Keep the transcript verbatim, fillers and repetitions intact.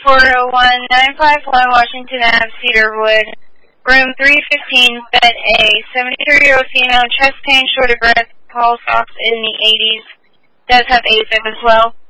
four oh one, nine five one Washington Avenue, Cedarwood. Room three fifteen, bed A. seventy-three-year-old female, chest pain, short of breath, pulse off in the eighties. Does have A Fib as well.